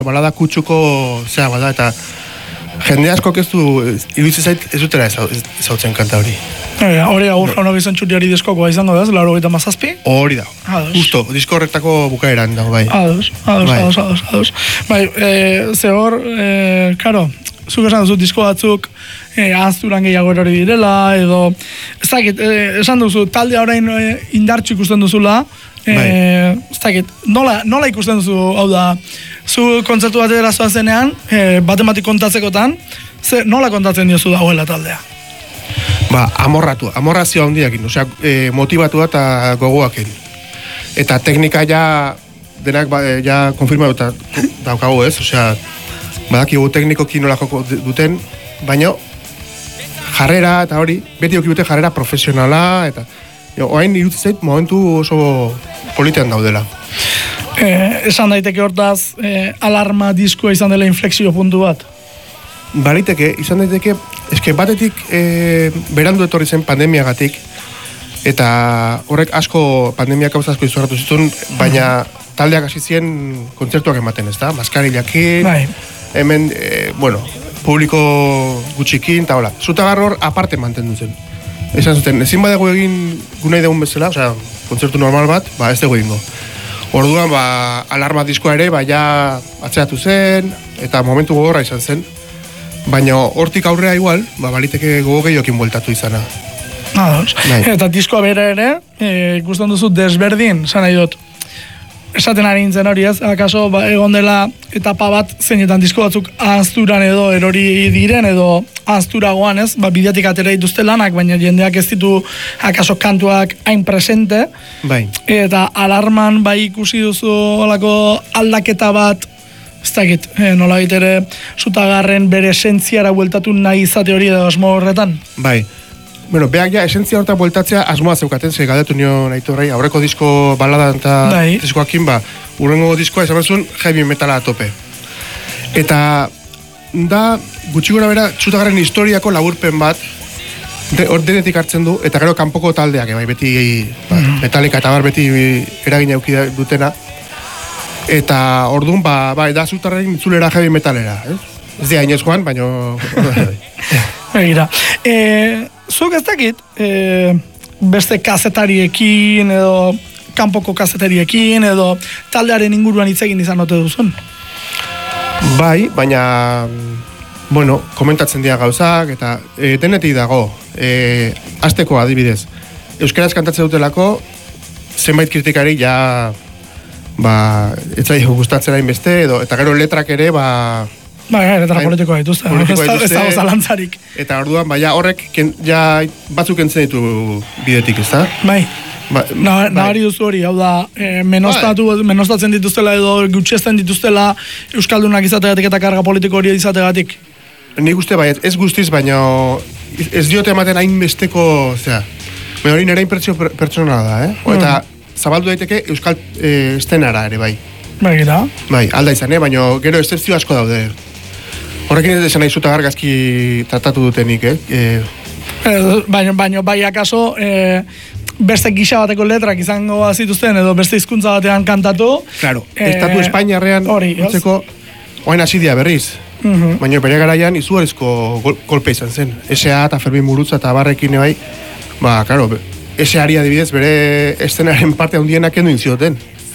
balada kutsuko zea bada, eta jende asko ez du, iruditzen zait, ez dutela ezautzen kanta hori. Hori agur jauna bizantxuriari diskokoa izango da, 87? Hori da, justo, disko horretako bukaeran dago, bai. Ados. Bai, ze hor, karo, zuk esan duzu disko batzuk ahazturan gehiago erori direla, edo, ez dakit, esan duzu, talde orain indartxu ikusten duzula, ez dakit, nola ikusten duzu, hau da, zu kontzertu bat edera zoazenean, batematik kontatzekotan, nola kontatzen diozu dagoela taldea? Amorrazio handiakin, osea, motibatua eta gogoakin. Eta teknika ja, denak ja konfirmatuta daukago ez, osea, badakigu teknikoki nola joko duten, baina jarrera eta hori, beti okibute jarrera profesionala, eta orain irutzen zait momentu oso politean daudela. Esan daiteke hortaz, alarma diskoa izan dela inflexio puntu bat? Baliteke, izan daiteke, eske batetik berandu etorri zen pandemiagatik, eta horrek asko, pandemiak gauza asko izorratu zituen, baina taldeak hasi ziren kontzertuak ematen, ez da? Maskarillakin, hemen, publiko gutxikin, eta hola. Zutagarro hor aparte mantendu zen. Esan zuten, ezin badago egin gunei degun bezala, osea, kontzertu normal bat, ez dugu egingo. Orduan, alarma diskoa ere, ja atzeatu zen, eta momentu gogorra izan zen. Baina hortik aurrea igual, baliteke gogo gehiokin bueltatu izana. Eta diskoa bere ere, ikusten duzu desberdin, zan nahi dut. Esaten ari nintzen hori ez, akaso egon dela etapa bat, zeinetan disko batzuk ahazturan edo erori diren, edo ahazturagoan ez, bideatik atera dituzte lanak, baina jendeak ez ditu akaso kantuak hain presente. Eta alarman ikusi duzu olako aldaketa bat, ez dakit, nola ere Zutagarren bere esentziara bueltatu nahi izate hori edo asmo horretan? Beak ja, esentzia horretan bueltatzea asmoa zeukaten, ze galdetu nio nahitu horrei, aurreko disko baladan eta diskoakin, urrengo diskoa izan bezun heavy metala tope. Eta da, gutxi gora bera, Zutagarren historiako laburpen bat, hor denetik hartzen du, eta gero kanpoko taldeak, beti Metallica eta beti eragina euki dutena. Eta orduan, da Zutagarren itzulera heavy metalera, ez dira inoz joan, baina... Begira, zuk ez dakit, beste kazetariekin, edo kanpoko kazetariekin, edo taldearen inguruan hitz egin izan ote duzun? Baina, komentatzen dira gauzak, eta denetik dago, hasteko adibidez, euskaraz kantatzen dutelako, zenbait kritikari ja, ez zaio gustatzen hain beste, eta gero letrak ere, letra politikoa dituzte, ez dago zalantzarik. Eta orduan, horrek batzuk entzen ditu bidetik, ez da? Nahari duzu hori, hau da, menostatzen dituztela edo gutxesten dituztela euskaldunak izategatik eta karga politiko hori izategatik. Nik uste ez guztiz, baina ez diote ematen hainbesteko, hori nire inpertsio pertsonala da, eta zabaldu daiteke euskal estenara ere, alda izan, baina gero excepzio asko daude. Horrekin ez desan nahi Zutagar gazki tratatu dutenik, Baina akaso beste gisa bateko letrak izango zituzten edo beste hizkuntza batean kantatu. Claro, estatu Espainiarrean utzeko oain asidia berriz. Baina bere garaian izugarrizko golpe izan zen. S.A. eta Fermin Murutza eta barrekin bai, S.A.ari adibidez bere eszenaren parte handienak kendu inzioten.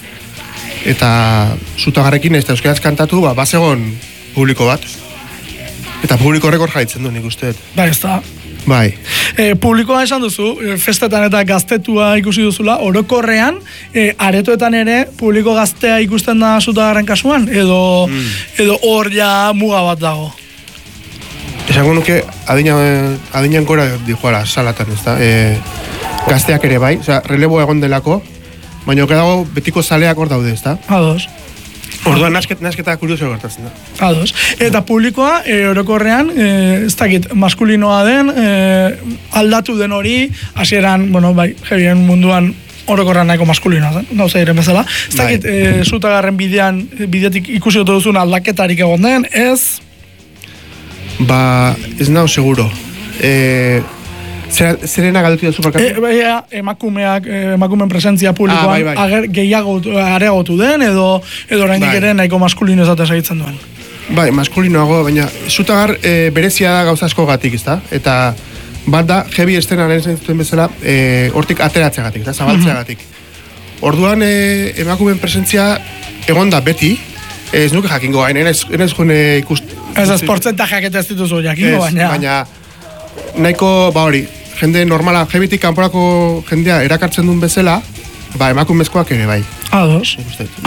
Eta Zutagarrekin ez da euskaraz kantatu, bazegon publiko bat. Eta publiko horrek hor jarraitzen du nik usteet. Ez da. Publikoa esan duzu, festetan eta gaztetua ikusi duzula, orokorrean, aretoetan ere, publiko gaztea ikusten da Zutagarren kasuan? Edo hor ja muga bat dago? Esango nuke, adinean gora dijoara salatan, ez da? Gazteak ere bai, relebo egon delako, baina dago betiko zaleak hor daude, ez da? Orduan, nasketa kurioso gertatzen da. Eta publikoa, orokorrean, ez dakit, maskulinoa den, aldatu den hori, hasieran, jebien munduan orokorrean nahiko maskulinoa zen, gauza diren bezala. Ez dakit, Zutagarren bideatik ikusi dut duzun aldaketarik egon den, ez? Ez nago seguro. Zerena galdutu da superkatu? Emakumeen presentzia publikoan gehiago areagotu den, edo oraindik ere nahiko maskulino ezate segitzen duen. Bai, maskulinoago, baina Zutagar berezia da gauza asko gatik, ezta? Eta bat da, heavy estenan zuen bezala, hortik ateratzeagatik, zabaltzeagatik. Orduan, emakumeen presentzia egon da beti, ez nuke jakingo gain, enez joan ikusten. Ez portzentajeak eta ez dituzu jakingo, baina nahiko, hori, jende normala, heavytik kanporako jendea erakartzen duen bezala, emakumezkoak ere bai. Ados.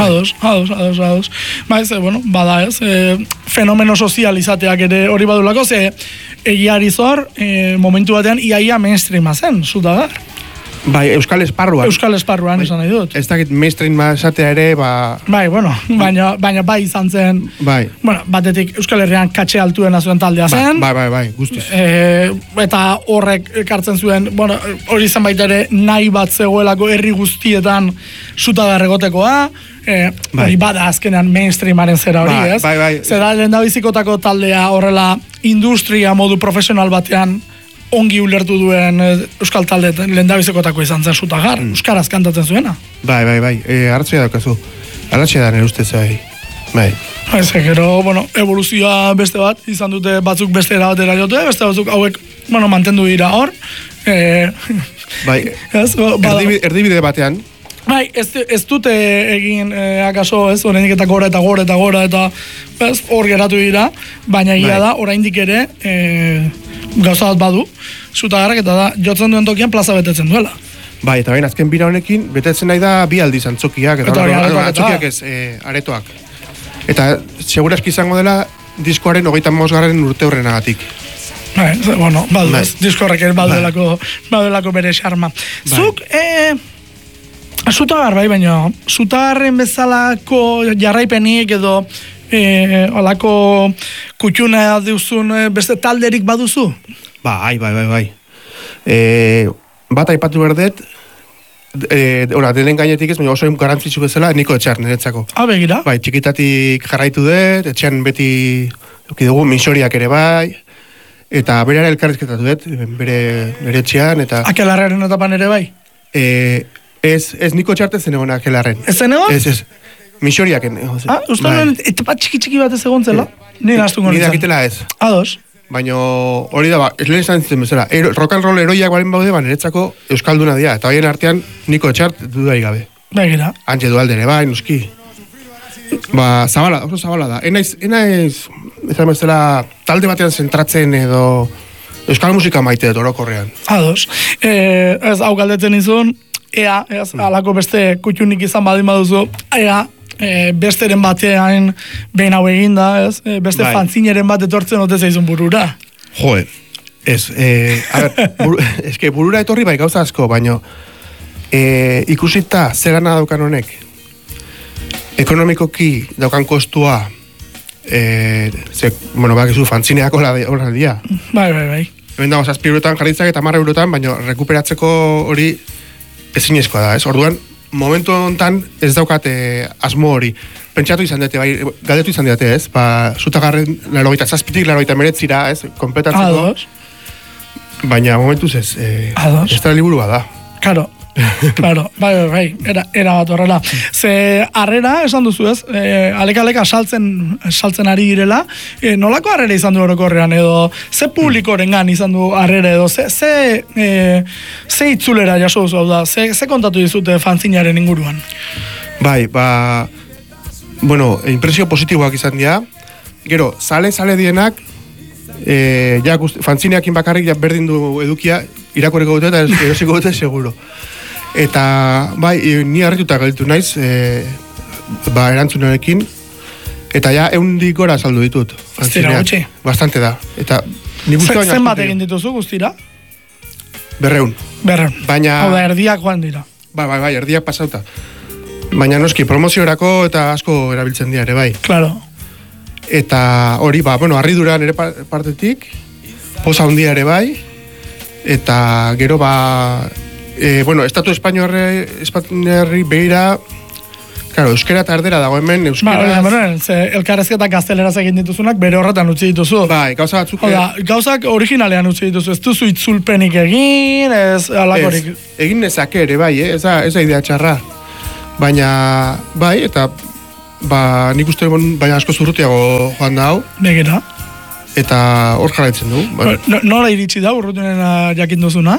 Baiz, bada ez, fenomeno sozial izateak ere hori badulako, egiari zor, momentu batean iaia mainstreama zen, Zutagar. Bai, Euskal Esparruan esan nahi dut. Ez dakit mainstream esatea ere, baina bai izan zen, batetik Euskal Herrian katxe altuena zuen taldea zen. Bai, guztiz. Eta horrek ekartzen zuen, hori zen baita ere nahi bat zegoelako herri guztietan Zutagar egotekoa, hori bada azkenean mainstreamaren zera hori, ez? Zera lehendabizikotako taldea horrela industria modu profesional batean ongi ulertu duen euskal talde lehendabizikotako izan zen Zutagar, euskaraz kantatzen zuena. Bai, hartzea daukazu. Alatxe da nire ustez, bai. Gero, evoluzioa beste bat, izan dute batzuk beste erabatera jote, beste batzuk hauek, mantendu dira hor. Bai, erdibide batean. Bai, ez dute egin akaso, ez, oraindik eta gora eta hor geratu dira, baina egia da, oraindik ere gauza bat badu, Zutagarrak eta da, jotzen duen tokian plaza betetzen duela. Bai, eta bain, azken bira honekin, betetzen nahi da bi aldiz antzokiak, eta antzokiak ez, aretoak. Eta, segurazki izango dela, diskoaren 35. urte horrenagatik. Bai, disko horrek ere badelako bere xarma. Zuk, Zutagar baina Zutagarren bezalako jarraipenik edo olako kutxuna duzun beste talderik baduzu? Bai. Bat aipatu berdet, denen gainetik ez, baina oso garantzitsu bezala, Niko Etxar niretzako. Begira? Bai, txikitatik jarraitu dut, etxean beti dugu Minxoriak ere bai, eta bere elkarrizketatu dut, bere etxean, eta... Akelarraren etapan ere bai? Ez Niko Etxarte zen egon Akelarren. Ez zen egon? Ez. Minxoriaken. Uste nuen, etapa txiki bat ez egon zela? Ni dakitela ez. Ados. Baina hori da, ez lehen izan zitzen bezala. Rock and roll eroiak balen baude, niretzako euskalduna dira. Eta horien artean, Niko Etxart dudai gabe. Begira. Antxe dualdere, bai, nuski. Oso zabala da. Enaiz, ez bezala, talde batean zentratzen edo euskal musika maite dut orokorrean. Ados. Ez hau galdetzen izun, alako beste kutxunik izan badin baduzu, besteren batean behin hau eginda, ez? Beste fanzineren bat etortzen ote zaizun burura. Joe, ez, eske burura etorri bai gauza asko, baino ikusita zerana daukan honek, ekonomikoki daukan kostua, bakizu fanzineak hola dia. Bai. Hemen dago, 7 eurotan jarritzak eta 10 eurotan, baina rekuperatzeko hori ezinezkoa da, ez? Orduan, momentu honetan ez daukate asmo hori. Pentsatu izan dute, galdetu izan dute, ez? Zutagarren 87-89, ez? Konpetatzeko. Ados. Baina momentuz ez. Ados. Ez da liburua da. Claro. Bai, era bat horrela. Ze harrera, esan duzu ez, aleka saltzen ari direla, nolako harrera izan du orokorrean, edo ze publikorengan izan du harrera, edo ze itzulera jaso duzu, da, ze kontatu dizute fanzinaren inguruan? Bai, impresio positiboak izan dira, gero, sale dienak, fanzineakin bakarrik berdin du edukia, irakoreko dute eta erosiko dute seguro. Eta, ni harrituta galditu naiz, erantzunarekin, eta 100 gora saldu ditut. Guztira gutxi? Bastante da. Eta, zen bat egin dituzu guztira? 200. Baina... Hau da, erdiak joan dira. Bai, erdiak pasauta. Baina noski, promoziorako eta asko erabiltzen dira ere, bai. Claro. Eta hori, harridura nire partetik, poza handia ere bai, eta gero estatu espainiarri behira Claro, euskera eta erdera dago hemen, euskera... Elkarrezketa gazteleraz egin dituzunak, bere horretan utzi dituzu. Bai, gauza batzuk... Gauzak originalean utzi dituzu, ez duzu itzulpenik egin, ez alakorik. Egin nezake ere, bai, ez da idea txarra. Baina, bai, eta... nik uste, baina asko zurrutiago joan da hau. Begira. Eta hor jarraitzen du. Nola iritsi da, urrutunena jakin duzuna?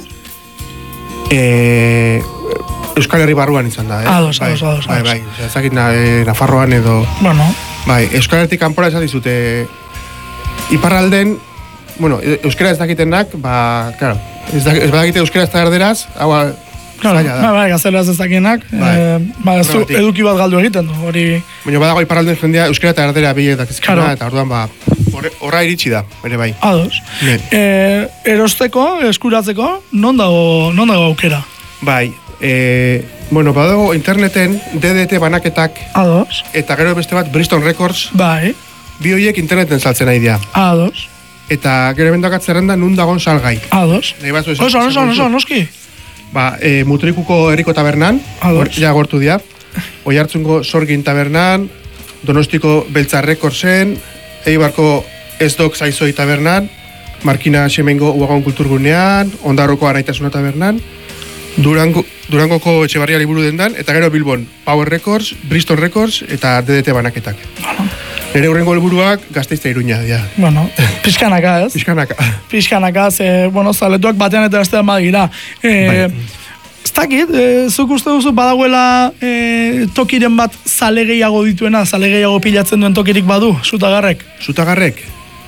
Euskal Herri barruan izan da, Ados. Bai, ezakit Nafarroan edo... Bueno. Bai, Euskal Herritik kanpora esatizute iparralden, euskera ez dakitenak, claro, ez badakite euskera ez da erderaz, hau zaila da. Bai, gazteleraz ez dakienak, eduki bat galdu egiten du, hori... Baina badago iparralden jendea euskera eta erdera bile dakizkena, eta orduan horra iritsi da, ere bai. Ados. Erosteko, eskuratzeko, non dago aukera? Bai, badago interneten DDT banaketak. Ados. Eta gero beste bat Bristol Records. Bai. Bi horiek interneten saltzen nahi dira. Ados. Eta gero bendakat zerrenda nun dagon salgai. Ados. Oso, noski. Mutrikuko Herriko Tabernan. Ados. Ja gortu dira. Oihartzungo Sorgin Tabernan. Donostiko Beltza Recordsen. Eibarko Esdok Zaizoi Tabernan. Markina Xemengo Uagon Kulturgunean. Ondarroko Araitasuna Tabernan. Durangoko Etxebarria liburu dendan, eta gero Bilbon Power Records, Bristol Records eta DDT banaketak. Nere hurrengo helburuak Gazteizta Iruña, ja. Pixkanaka, ez? Pixkanaka, zaletuak batean eta bestean badira. Ez dakit, zuk uste duzu badagoela tokiren bat zale gehiago dituena, zale gehiago pilatzen duen tokirik badu, Sutagarrek? Sutagarrek?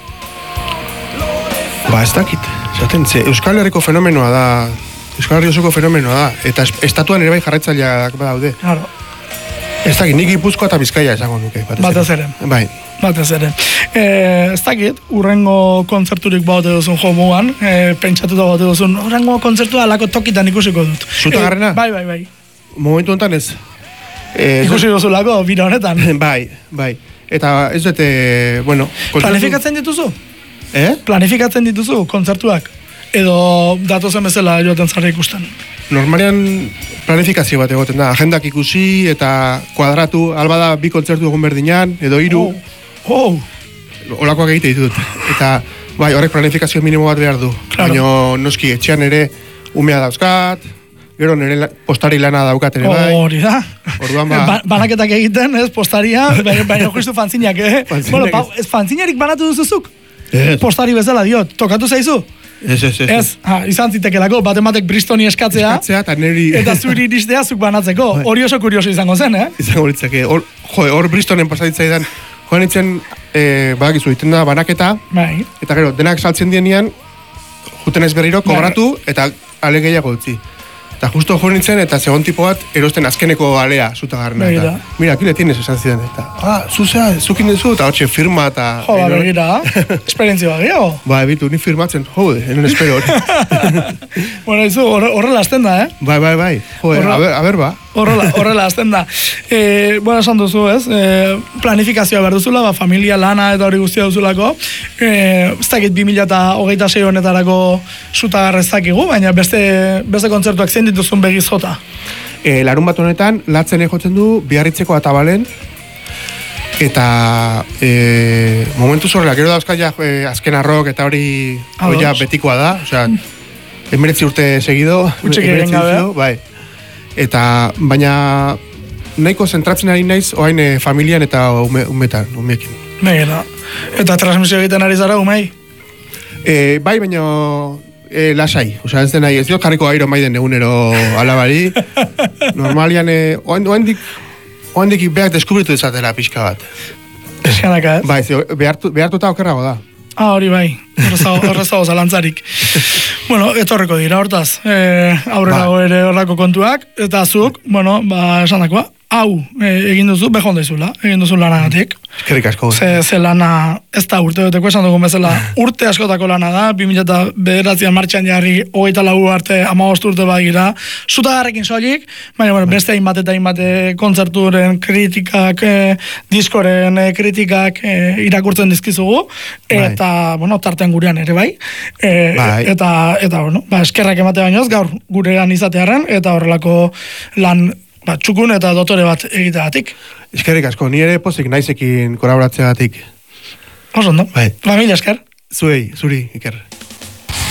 Ez dakit. Euskal Herriko fenomenoa da, Euskal Herri osoko fenomenoa da, eta estatuan ere bai jarraitzaileak badaude. Claro. Ez dakit, nik Gipuzkoa eta Bizkaia esango nuke. Batez ere. Bai. Batez ere. Ez dakit, urrengo kontzerturik baute duzun jomuan, pentsatuta baute duzun, urrengo kontzertua alako tokitan ikusiko dut. Sutagarrena? Bai. Momentu honetan ez. Ikusi duzulako, bira honetan. Bai. Eta ez dute, Planifikatzen dituzu? Planifikatzen dituzu kontzertuak? Edo datozen bezala joaten zarra ikusten? Normalean planifikazio bat egoten da. Agendak ikusi eta kuadratu, albada 2 kontzertu egun berdinan, edo 3. Olakoak egite ditut. Eta bai, horrek planifikazio minimo bat behar du. Claro. Baina noski etxean ere umea dauzkat, gero nire postari lana daukat ere bai. Hori da. Orduan banaketak egiten, ez, postaria, baina justu fantzinak, ez fantzinarik banatu duzuzuk? Postari bezala diot, tokatu zaizu? Ez. Izan zitekelako, batek Bristoni eskatzea eta neri... eta zuri iristea zuk banatzeko. Hori oso kurioso izango zen, Izango litzake. Hor Bristonen pasaditzaidan, joan nintzen, badakizu, iten da banaketa, eta gero, denak saltzen dienean, juten ez berriro, kobratu, eta ale gehiago utzi. Eta justo joan nintzen, eta segon tipo bat, erosten azkeneko alea, Sutagarrena. Mira, aquí le tienes, esan zidan. Zuzea, zukin duzu, eta hotxe firma, eta... Begira, esperientzia bat gehiago. Bitu, ni firmatzen, enen espero hori. Horrela azten da, Bai. A ber, ba. Horrela azten da. Esan duzu, ez? Planifikazioa behar duzula, familia, lana eta hori guztia duzulako. Ez dakit 2026 honetarako Sutagarra ez dakigu, baina beste kontzertuak zein dituzun begiz jota. Larun bat honetan, Latzen jotzen du, Biarritzeko Atabalen, eta momentu zorrela, gero dauzka azken arrok eta hori betikoa da, osea, 19 urte segido, bai. Eta, baina nahiko zentratzen ari naiz, oain familian eta umeekin. Megera. Eta transmisio egiten ari zara, umei? Bai, baina lasai. Osea, ez denai, ez diot jarriko Iron Maiden egunero alabari. Normalian, oandik beak deskubritu dezatela pixka bat. Eskanaka, ez? Bai, behartuta okerrago da. Hori bai, horrezago zalantzarik. Etorreko dira, hortaz, aurrerago ere horrako kontuak, eta zuk, esan dakoa, hau egin duzu, behon daizula, egin duzu lanagatik. Eskerrik asko. Ze lana, ez da urte duteko esan dugun bezala, urte askotako lana da, 2009an martxan jarri, 24 arte, 15 urte bagira, Sutagarrekin soilik, baina beste hainbat eta hainbat kontzerturen kritikak, diskoren kritikak irakurtzen dizkizugu, eta, tartean gurean ere bai, eta eskerrak emate bainoz, gaur gurean izatearen, eta horrelako lan txukun eta dotore bat egiteagatik. Eskerrik asko, ni ere pozik naizekin kolaboratzeagatik. Oso ondo. Mila esker. Zuri, Iker.